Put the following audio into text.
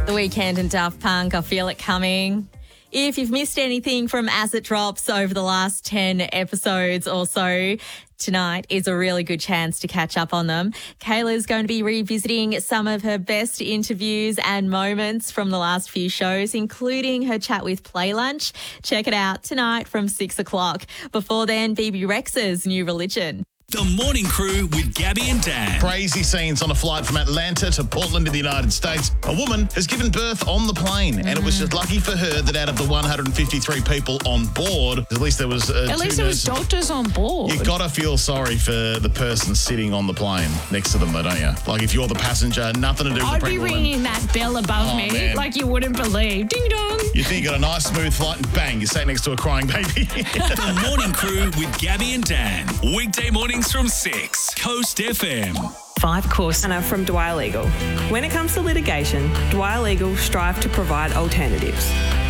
The Weeknd and Daft Punk, I Feel It Coming. If you've missed anything from As It Drops over the last 10 episodes or so, tonight is a really good chance to catch up on them. Kayla's going to be revisiting some of her best interviews and moments from the last few shows, including her chat with Play Lunch. Check it out tonight from 6 o'clock. Before then, BB Rexha's New Religion. The Morning Crew with Gabby and Dan. Crazy scenes on a flight from Atlanta to Portland in the United States. A woman has given birth on the plane, and it was just lucky for her that out of the 153 people on board, at least there was At least there was doctors on board. You gotta feel sorry for the person sitting on the plane next to them, though, don't you? Like if you're the passenger, nothing to do with I'd the be pregnant ringing that bell above me man. like you wouldn't believe. Ding dong. You think you got a nice smooth flight and bang, you sat next to a crying baby. The Morning Crew with Gabby and Dan. Weekday mornings from 6. Coast FM. 5 course. Anna from Dwyer Legal. When it comes to litigation, Dwyer Legal strive to provide alternatives.